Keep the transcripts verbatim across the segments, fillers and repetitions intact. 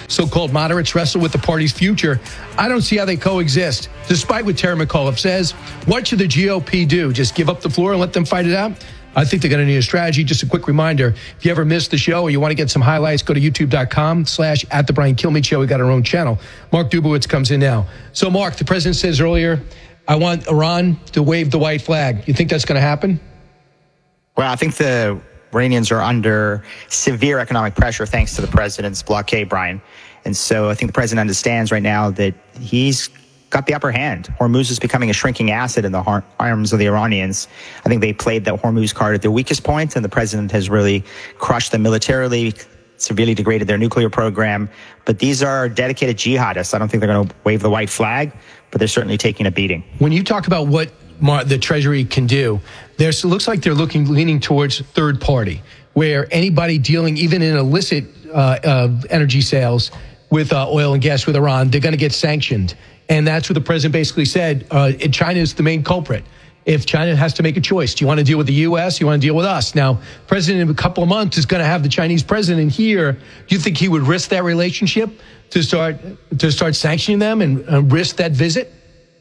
so-called moderates wrestle with the party's future. I don't see how they coexist. Despite what Terry McAuliffe says, what should the G O P do? Just give up the floor and let them fight it out? I think they're going to need a strategy. Just a quick reminder, if you ever missed the show or you want to get some highlights, go to youtube.com slash at the Brian Kilmeade Show. We got our own channel. Mark Dubowitz comes in now. So, Mark, the president says earlier, I want Iran to wave the white flag. You think that's going to happen? Well, I think the Iranians are under severe economic pressure thanks to the president's blockade, Brian. And so I think the president understands right now that he's got the upper hand. Hormuz is becoming a shrinking asset in the har- arms of the Iranians. I think they played that Hormuz card at their weakest point, and the president has really crushed them militarily, severely degraded their nuclear program. But these are dedicated jihadists. I don't think they're going to wave the white flag, but they're certainly taking a beating. When you talk about what the Treasury can do, there looks like they're looking, leaning towards third party, where anybody dealing even in illicit uh, uh, energy sales with uh, oil and gas with Iran, they're going to get sanctioned. And that's what the president basically said. Uh, China is the main culprit. If China has to make a choice, do you want to deal with the U S? You want to deal with us? Now, the president in a couple of months is going to have the Chinese president here. Do you think he would risk that relationship to start to start sanctioning them and uh, risk that visit?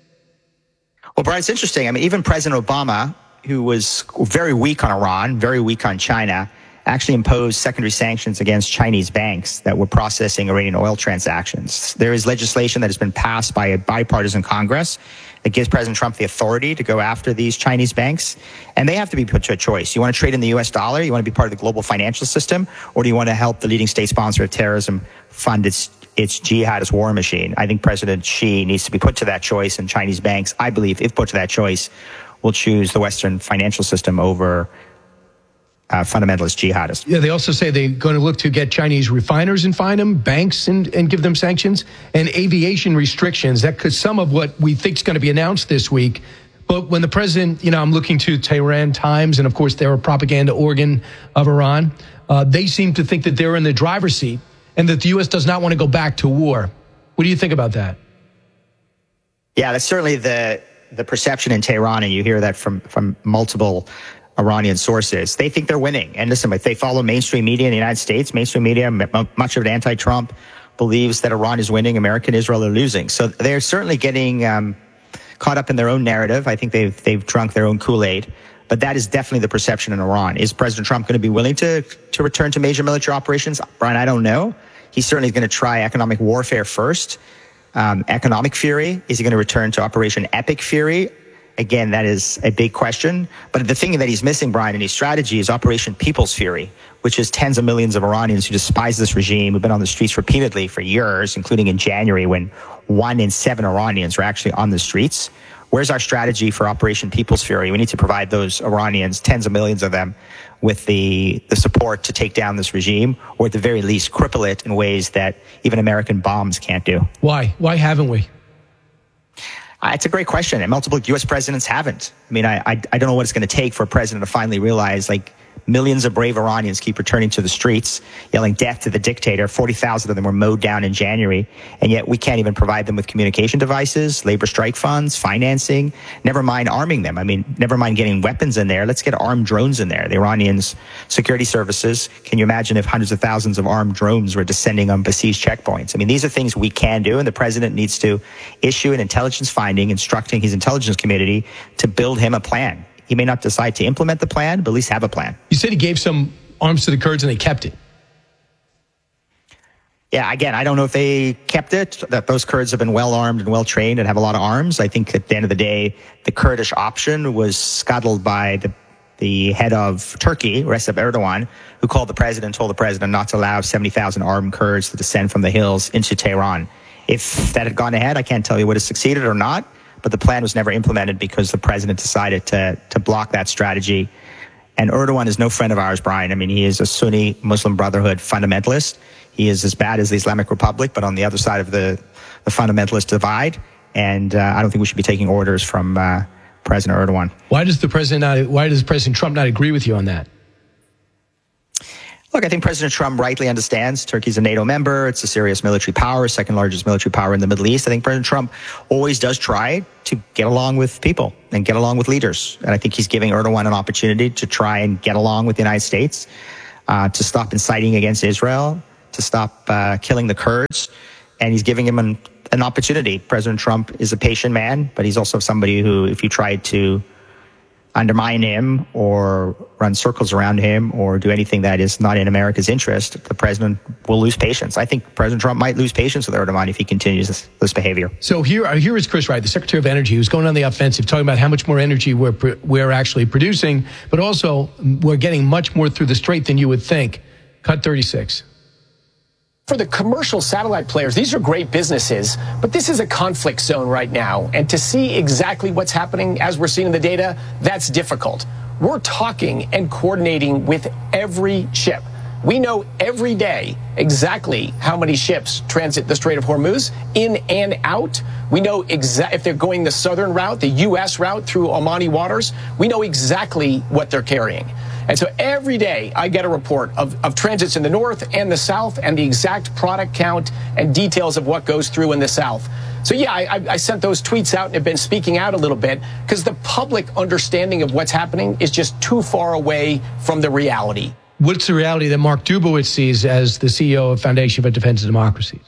Well, Brian, it's interesting. I mean, even President Obama, who was very weak on Iran, very weak on China, actually imposed secondary sanctions against Chinese banks that were processing Iranian oil transactions. There is legislation that has been passed by a bipartisan Congress that gives President Trump the authority to go after these Chinese banks, and they have to be put to a choice. You want to trade in the U S dollar, you want to be part of the global financial system, or do you want to help the leading state sponsor of terrorism fund its its jihadist war machine? I think President Xi needs to be put to that choice, and Chinese banks, I believe, if put to that choice, will choose the Western financial system over Uh, fundamentalist jihadists. Yeah, they also say they're going to look to get Chinese refiners and fine them, banks and, and give them sanctions, and aviation restrictions. That could some of what we think is going to be announced this week. But when the president, you know, I'm looking to Tehran Times, and of course they're a propaganda organ of Iran. Uh, they seem to think that they're in the driver's seat and that the U S does not want to go back to war. What do you think about that? Yeah, that's certainly the the perception in Tehran, and you hear that from from multiple Iranian sources. They think they're winning. And listen, if they follow mainstream media in the United States, mainstream media, much of it anti-Trump, believes that Iran is winning, America and Israel are losing. So they're certainly getting um, caught up in their own narrative. I think they've they've drunk their own Kool-Aid. But that is definitely the perception in Iran. Is President Trump going to be willing to to return to major military operations? Brian, I don't know. He's certainly going to try economic warfare first. Um, economic fury. Is he going to return to Operation Epic Fury? Again, that is a big question. But the thing that he's missing, Brian, in his strategy is Operation People's Fury, which is tens of millions of Iranians who despise this regime, who've been on the streets repeatedly for years, including in January when one in seven Iranians were actually on the streets. Where's our strategy for Operation People's Fury? We need to provide those Iranians, tens of millions of them, with the, the support to take down this regime, or at the very least cripple it in ways that even American bombs can't do. Why? Why haven't we? Uh, it's a great question, and multiple U S presidents haven't. I mean, I, I, I don't know what it's going to take for a president to finally realize, like, millions of brave Iranians keep returning to the streets, yelling death to the dictator. forty thousand of them were mowed down in January, and yet we can't even provide them with communication devices, labor strike funds, financing, never mind arming them. I mean, never mind getting weapons in there. Let's get armed drones in there. The Iranians' security services, can you imagine if hundreds of thousands of armed drones were descending on besieged checkpoints? I mean, these are things we can do, and the president needs to issue an intelligence finding instructing his intelligence community to build him a plan. He may not decide to implement the plan, but at least have a plan. You said he gave some arms to the Kurds and they kept it. Yeah, again, I don't know if they kept it, that those Kurds have been well armed and well trained and have a lot of arms. I think at the end of the day, the Kurdish option was scuttled by the the head of Turkey, Recep Erdogan, who called the president, told the president not to allow seventy thousand armed Kurds to descend from the hills into Tehran. If that had gone ahead, I can't tell you would have succeeded or not. But the plan was never implemented because the president decided to to block that strategy. And Erdogan is no friend of ours, Brian. I mean, he is a Sunni Muslim Brotherhood fundamentalist. He is as bad as the Islamic Republic, but on the other side of the, the fundamentalist divide. And uh, I don't think we should be taking orders from uh, President Erdogan. Why does the president not? Why does President Trump not agree with you on that? Look, I think President Trump rightly understands Turkey's a NATO member. It's a serious military power, second largest military power in the Middle East. I think President Trump always does try to get along with people and get along with leaders. And I think he's giving Erdogan an opportunity to try and get along with the United States, uh, to stop inciting against Israel, to stop uh, killing the Kurds, and he's giving him an, an opportunity. President Trump is a patient man, but he's also somebody who, if you tried to undermine him or run circles around him or do anything that is not in America's interest, the president will lose patience. I think President Trump might lose patience with Erdogan if he continues this, this behavior. So here, here is Chris Wright, the Secretary of Energy, who's going on the offensive, talking about how much more energy we're we're actually producing, but also we're getting much more through the Strait than you would think. Cut thirty-six. For the commercial satellite players, these are great businesses, but this is a conflict zone right now. And to see exactly what's happening as we're seeing in the data, that's difficult. We're talking and coordinating with every ship. We know every day exactly how many ships transit the Strait of Hormuz in and out. We know exa- if they're going the southern route, the U S route through Omani waters, we know exactly what they're carrying. And so every day I get a report of, of transits in the north and the south and the exact product count and details of what goes through in the south. So, yeah, I, I sent those tweets out and have been speaking out a little bit because the public understanding of what's happening is just too far away from the reality. What's the reality that Mark Dubowitz sees as the C E O of Foundation for Defense of Democracies?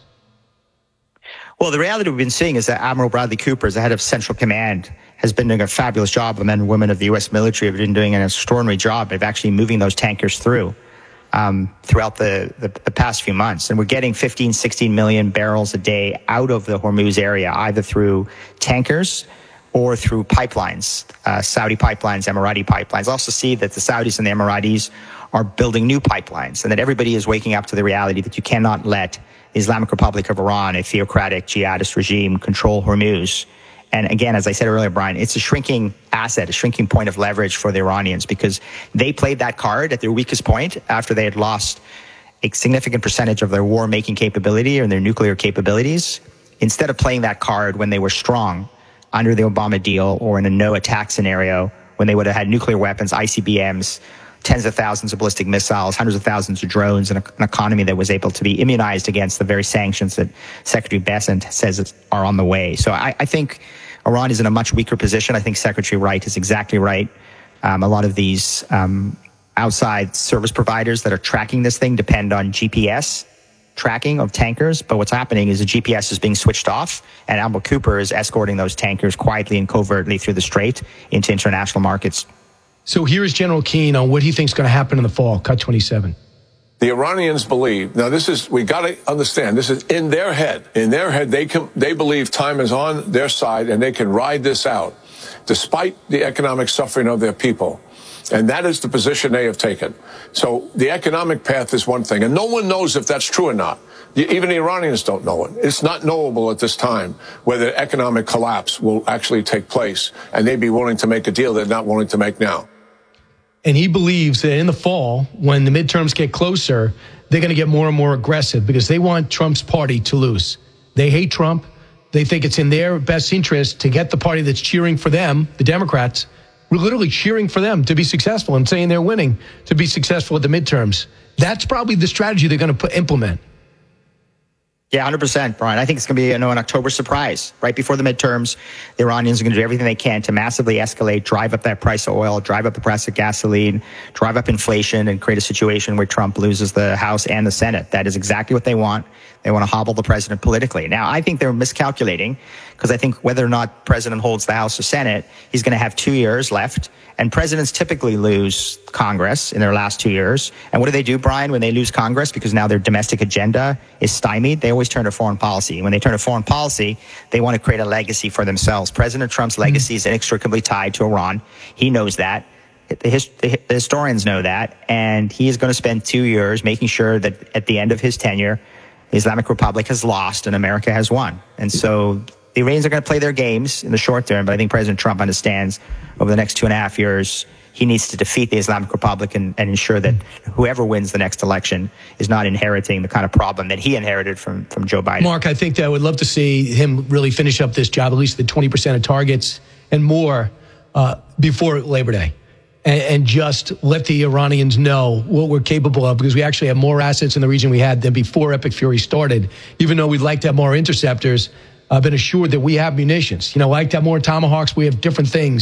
Well, the reality we've been seeing is that Admiral Bradley Cooper, as the head of Central Command, has been doing a fabulous job. The men and women of the U S military have been doing an extraordinary job of actually moving those tankers through um, throughout the, the, the past few months. And we're getting fifteen, sixteen million barrels a day out of the Hormuz area, either through tankers or through pipelines, uh, Saudi pipelines, Emirati pipelines. I also see that the Saudis and the Emiratis are building new pipelines, and that everybody is waking up to the reality that you cannot let the Islamic Republic of Iran, a theocratic jihadist regime, control Hormuz. And again, as I said earlier, Brian, it's a shrinking asset, a shrinking point of leverage for the Iranians, because they played that card at their weakest point after they had lost a significant percentage of their war-making capability and their nuclear capabilities, instead of playing that card when they were strong under the Obama deal or in a no-attack scenario when they would have had nuclear weapons, I C B Ms, tens of thousands of ballistic missiles, hundreds of thousands of drones, and an economy that was able to be immunized against the very sanctions that Secretary Bessent says are on the way. So I, I think Iran is in a much weaker position. I think Secretary Wright is exactly right. Um, a lot of these um, outside service providers that are tracking this thing depend on G P S tracking of tankers, but what's happening is the G P S is being switched off, and Admiral Cooper is escorting those tankers quietly and covertly through the Strait into international markets. So here is General Keane on what he thinks is going to happen in the fall. Cut twenty-seven. The Iranians believe, now this is, we got to understand, this is in their head. In their head, they can, they believe time is on their side and they can ride this out despite the economic suffering of their people. And that is the position they have taken. So the economic path is one thing, and no one knows if that's true or not. Even the Iranians don't know it. It's not knowable at this time whether economic collapse will actually take place, and they'd be willing to make a deal they're not willing to make now. And he believes that in the fall, when the midterms get closer, they're going to get more and more aggressive because they want Trump's party to lose. They hate Trump. They think it's in their best interest to get the party that's cheering for them, the Democrats, we're literally cheering for them to be successful and saying they're winning to be successful at the midterms. That's probably the strategy they're going to put, implement. Yeah, one hundred percent, Brian. I think it's going to be you know, an October surprise. Right before the midterms, the Iranians are going to do everything they can to massively escalate, drive up that price of oil, drive up the price of gasoline, drive up inflation, and create a situation where Trump loses the House and the Senate. That is exactly what they want. They want to hobble the president politically. Now, I think they're miscalculating because I think whether or not the president holds the House or Senate, he's going to have two years left. And presidents typically lose Congress in their last two years. And what do they do, Brian, when they lose Congress? Because now their domestic agenda is stymied. They always turn to foreign policy. And when they turn to foreign policy, they want to create a legacy for themselves. President Trump's legacy is inextricably tied to Iran. He knows that. The, his, the historians know that. And he is going to spend two years making sure that at the end of his tenure, the Islamic Republic has lost and America has won. And so the Iranians are going to play their games in the short term, but I think President Trump understands over the next two and a half years, he needs to defeat the Islamic Republic and, and ensure that whoever wins the next election is not inheriting the kind of problem that he inherited from, from Joe Biden. Mark, I think that I would love to see him really finish up this job, at least the twenty percent of targets and more uh, before Labor Day. And, and just let the Iranians know what we're capable of, because we actually have more assets in the region we had than before Epic Fury started. Even though we'd like to have more interceptors, I've been assured that we have munitions. You know, like to have more Tomahawks. We have different things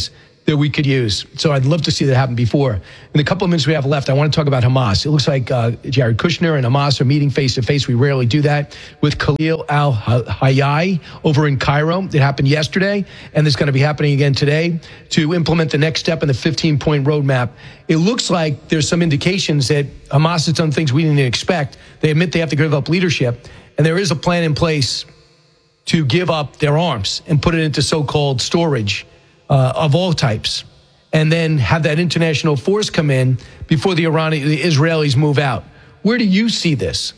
that we could use. So I'd love to see that happen before. In the couple of minutes we have left, I want to talk about Hamas. It looks like uh, Jared Kushner and Hamas are meeting face-to-face. We rarely do that. With Khalil al-Hayai over in Cairo. It happened yesterday, and it's going to be happening again today to implement the next step in the fifteen-point roadmap. It looks like there's some indications that Hamas has done things we didn't expect. They admit they have to give up leadership, and there is a plan in place to give up their arms and put it into so-called storage uh, of all types, and then have that international force come in before the Iranian, the Israelis move out. Where do you see this?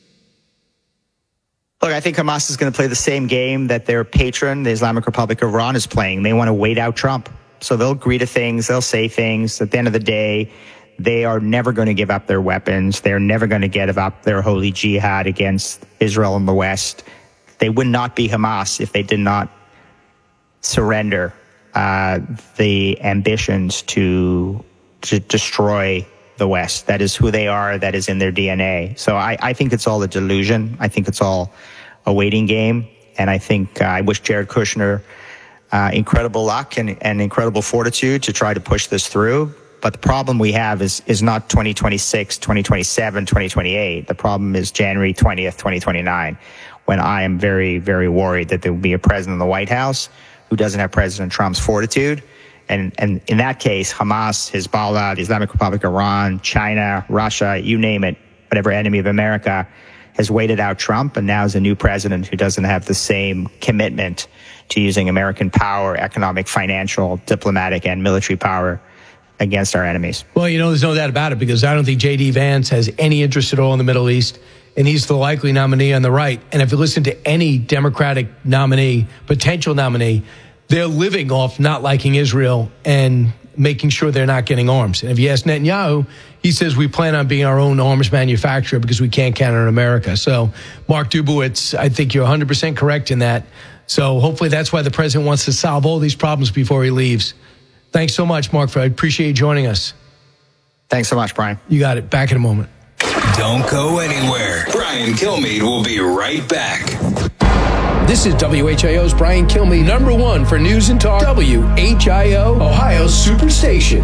Look, I think Hamas is going to play the same game that their patron, the Islamic Republic of Iran, is playing. They want to wait out Trump. So they'll agree to things, they'll say things. At the end of the day, they are never going to give up their weapons. They're never going to give up their holy jihad against Israel and the West. They would not be Hamas if they did not surrender uh, the ambitions to, to destroy the West. That is who they are. That is in their D N A. So I, I think it's all a delusion. I think it's all a waiting game. And I think uh, I wish Jared Kushner uh, incredible luck and, and incredible fortitude to try to push this through. But the problem we have is is not twenty twenty-six, twenty twenty-seven, twenty twenty-eight. The problem is January twentieth, twenty twenty-nine, when I am very, very worried that there will be a president in the White House who doesn't have President Trump's fortitude. And, and in that case, Hamas, Hezbollah, the Islamic Republic of Iran, China, Russia, you name it, whatever enemy of America, has waited out Trump, and now is a new president who doesn't have the same commitment to using American power, economic, financial, diplomatic, and military power against our enemies. Well, you know, there's no doubt about it, because I don't think J D Vance has any interest at all in the Middle East, and he's the likely nominee on the right. And if you listen to any Democratic nominee, potential nominee, they're living off not liking Israel and making sure they're not getting arms. And if you ask Netanyahu, he says we plan on being our own arms manufacturer because we can't count on America. So, Mark Dubowitz, I think you're one hundred percent correct in that. So hopefully that's why the president wants to solve all these problems before he leaves. Thanks so much, Mark. I appreciate you joining us. Thanks so much, Brian. You got it. Back in a moment. Don't go anywhere. Brian Kilmeade will be right back. This is W H I O's Brian Kilmeade, number one for news and talk. W H I O, Ohio's Superstation.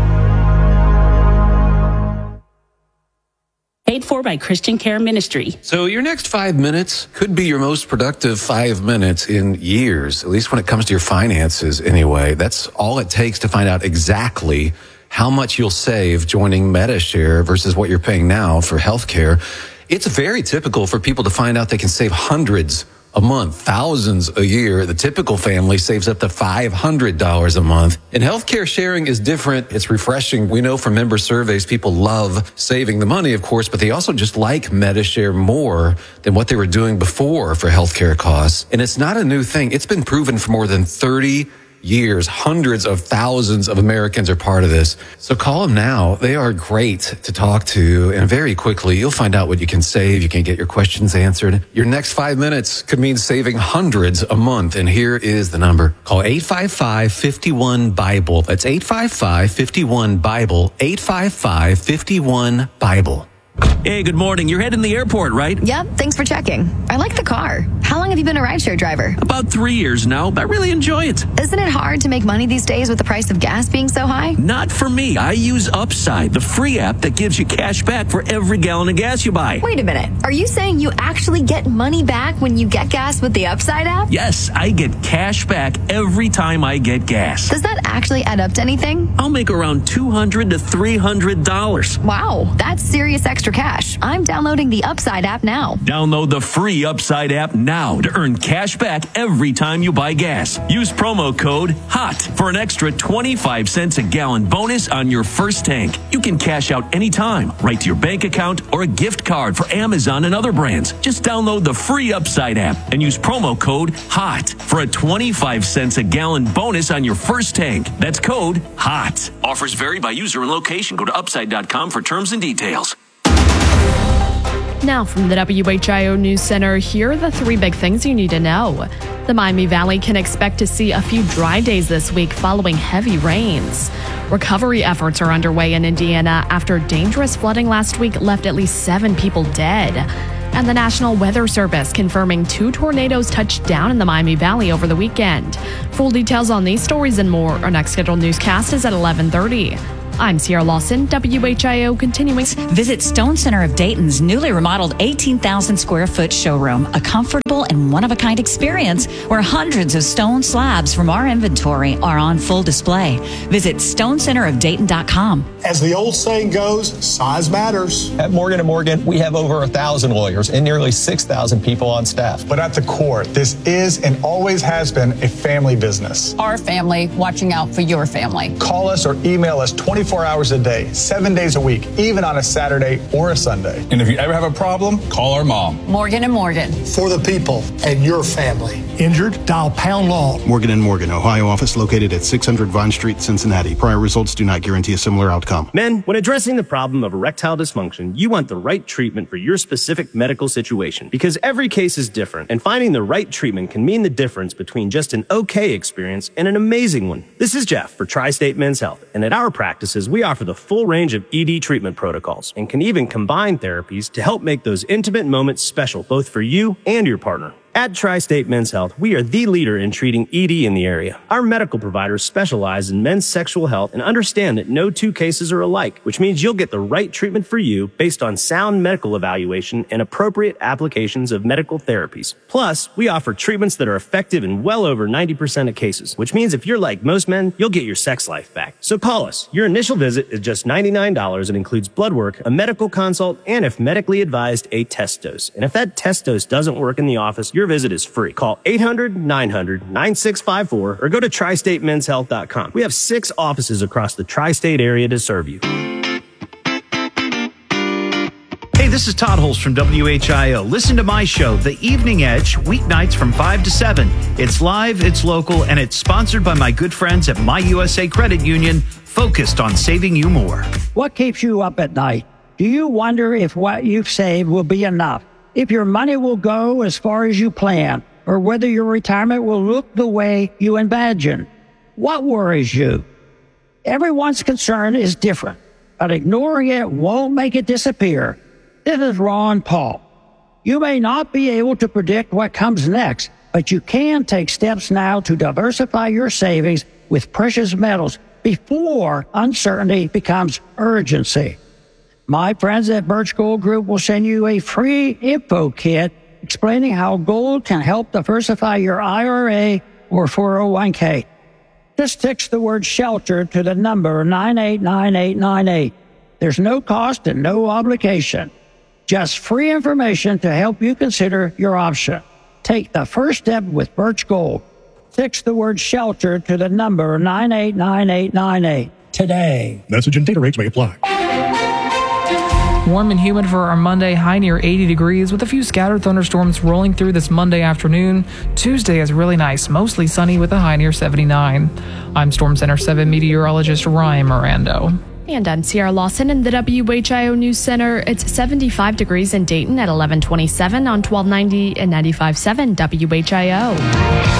Paid for by Christian Care Ministry. So your next five minutes could be your most productive five minutes in years, at least when it comes to your finances anyway. That's all it takes to find out exactly how much you'll save joining Medi-Share versus what you're paying now for healthcare. It's very typical for people to find out they can save hundreds a month, thousands a year. The typical family saves up to five hundred dollars a month. And healthcare sharing is different. It's refreshing. We know from member surveys, people love saving the money, of course, but they also just like Medi-Share more than what they were doing before for healthcare costs. And it's not a new thing. It's been proven for more than thirty years. Hundreds of thousands of Americans are part of this. So call them now. They are great to talk to. And very quickly, you'll find out what you can save. You can get your questions answered. Your next five minutes could mean saving hundreds a month. And here is the number. Call eight five five, five one, BIBLE. That's eight five five, five one, BIBLE. eight five five, five one, BIBLE. Hey, good morning. You're heading to the airport, right? Yep, thanks for checking. I like the car. How long have you been a rideshare driver? About three years now, but I really enjoy it. Isn't it hard to make money these days with the price of gas being so high? Not for me. I use Upside, the free app that gives you cash back for every gallon of gas you buy. Wait a minute. Are you saying you actually get money back when you get gas with the Upside app? Yes, I get cash back every time I get gas. Does that actually add up to anything? I'll make around two hundred to three hundred dollars. Wow, that's serious extra cash. I'm downloading the Upside app now. Download the free Upside app now to earn cash back every time you buy gas. Use promo code HOT for an extra twenty-five cents a gallon bonus on your first tank. You can cash out anytime, right to your bank account or a gift card for Amazon and other brands. Just download the free Upside app and use promo code HOT for a twenty-five cents a gallon bonus on your first tank. That's code HOT. Offers vary by user and location. Go to upside dot com for terms and details. Now from the W H I O News Center, here are the three big things you need to know. The Miami Valley can expect to see a few dry days this week following heavy rains. Recovery efforts are underway in Indiana after dangerous flooding last week left at least seven people dead. And the National Weather Service confirming two tornadoes touched down in the Miami Valley over the weekend. Full details on these stories and more. Our next scheduled newscast is at eleven thirty. I'm Sierra Lawson, W H I O continuing. Visit Stone Center of Dayton's newly remodeled eighteen thousand square foot showroom, a comfortable and one-of-a-kind experience where hundreds of stone slabs from our inventory are on full display. Visit stone center of dayton dot com. As the old saying goes, size matters. At Morgan and Morgan, we have over a thousand lawyers and nearly six thousand people on staff. But at the core, this is and always has been a family business. Our family watching out for your family. Call us or email us twenty-four hours a day, seven days a week, even on a Saturday or a Sunday. And if you ever have a problem, call our mom. Morgan and Morgan. For the people and your family. Injured? Dial pound law. Morgan and Morgan, Ohio office located at six hundred Vine Street, Cincinnati. Prior results do not guarantee a similar outcome. Men, when addressing the problem of erectile dysfunction, you want the right treatment for your specific medical situation because every case is different, and finding the right treatment can mean the difference between just an okay experience and an amazing one. This is Jeff for Tri-State Men's Health, and at our practices, we offer the full range of E D treatment protocols and can even combine therapies to help make those intimate moments special both for you and your partner. At Tri-State Men's Health, we are the leader in treating E D in the area. Our medical providers specialize in men's sexual health and understand that no two cases are alike, which means you'll get the right treatment for you based on sound medical evaluation and appropriate applications of medical therapies. Plus, we offer treatments that are effective in well over ninety percent of cases, which means if you're like most men, you'll get your sex life back. So call us. Your initial visit is just ninety-nine dollars and includes blood work, a medical consult, and if medically advised, a test dose. And if that test dose doesn't work in the office, you're Your visit is free. Call eight hundred, nine hundred, nine six five four or go to tri state men's health dot com. We have six offices across the tri-state area to serve you. Hey, this is Todd Holst from W H I O. Listen to my show, The Evening Edge, weeknights from five to seven. It's live, it's local, and it's sponsored by my good friends at My U S A Credit Union, focused on saving you more. What keeps you up at night? Do you wonder if what you've saved will be enough? If your money will go as far as you plan, or whether your retirement will look the way you imagine? What worries you? Everyone's concern is different, but ignoring it won't make it disappear. This is Ron Paul. You may not be able to predict what comes next, but you can take steps now to diversify your savings with precious metals before uncertainty becomes urgency. My friends at Birch Gold Group will send you a free info kit explaining how gold can help diversify your I R A or four oh one k. Just text the word shelter to the number nine eight nine eight nine eight. There's no cost and no obligation. Just free information to help you consider your option. Take the first step with Birch Gold. Text the word shelter to the number nine eight nine eight nine eight today. Message and data rates may apply. Warm and humid for our Monday, high near eighty degrees with a few scattered thunderstorms rolling through this Monday afternoon. Tuesday is really nice, mostly sunny with a high near seventy-nine. I'm Storm Center seven meteorologist Ryan Mirando. And I'm Sierra Lawson in the W H I O News Center. It's seventy-five degrees in Dayton at eleven twenty-seven on twelve ninety and ninety-five point seven W H I O.